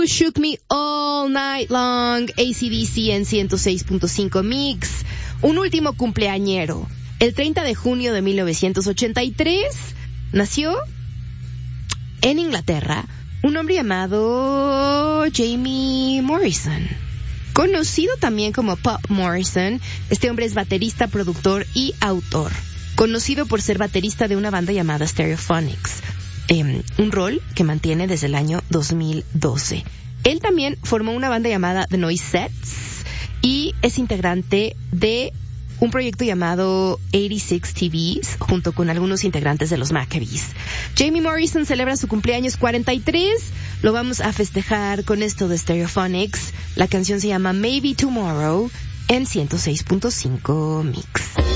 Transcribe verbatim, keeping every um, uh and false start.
Shook Me All Night Long, A C D C en ciento seis punto cinco Mix. Un último cumpleañero. El treinta de junio de mil novecientos ochenta y tres nació en Inglaterra un hombre llamado Jamie Morrison, conocido también como Pop Morrison. Este hombre es baterista, productor y autor, conocido por ser baterista de una banda llamada Stereophonics, eh, un rol que mantiene desde el año dos mil doce. Él también formó una banda llamada The Noisettes y es integrante de un proyecto llamado ochenta y seis T Vs, junto con algunos integrantes de los Maccabees. Jamie Morrison celebra su cumpleaños cuarenta y tres. Lo vamos a festejar con esto de Stereophonics. La canción se llama Maybe Tomorrow en ciento seis punto cinco Mix.